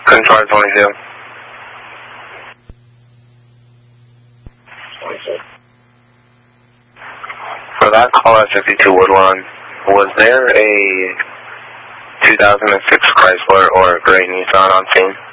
Control 22. For that call at 52 Woodlawn, was there a 2006 Chrysler or a gray Nissan on scene?